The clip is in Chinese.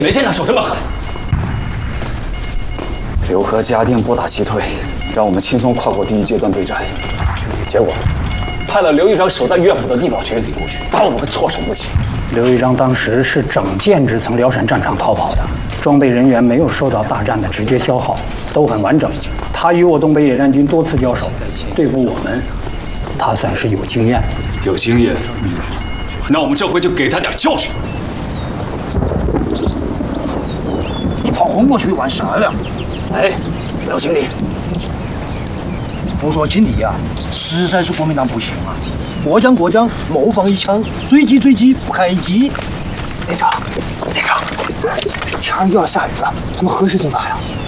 没见他手这么狠。刘和嘉定不打即退，让我们轻松跨过第一阶段对战，结果派了刘一章守在岳母的地堡群里过去，把我们措手不及。 刘一章当时是整舰只从辽陕战场逃跑的，装备人员没有受到大战的直接消耗，都很完整。他与我东北野战军多次交手，对付我们，他算是有经验。 有经验，那我们这回就给他点教训。 你跑红过去玩啥了？ 哎，不要轻敌。 不说轻敌呀，实在是国民党不行啊！过江，谋放一枪，追击，不堪一击。 连长，枪又要下雨了，我们何时进来啊？